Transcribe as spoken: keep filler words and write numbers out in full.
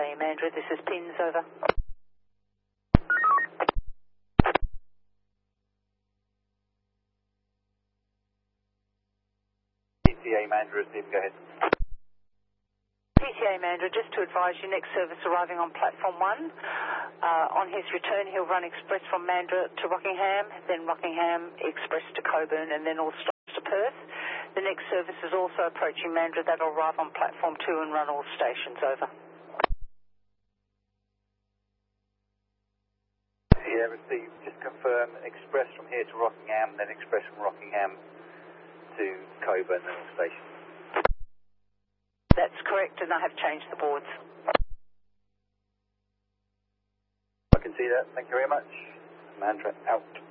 A Mandra, this is Pins, over. P T A Mandra, Steve, go ahead. P T A Mandra, just to advise you, next service arriving on platform one. Uh, on his return, he'll run express from Mandra to Rockingham, then Rockingham express to Coburn, and then all stops to Perth. The next service is also approaching Mandra. That'll arrive on platform two and run all stations, over. Yeah, received. Just confirm express from here to Rockingham, then express from Rockingham to Coburn and all stations. That's correct, and I have changed the boards. I can see that. Thank you very much. Mandra out.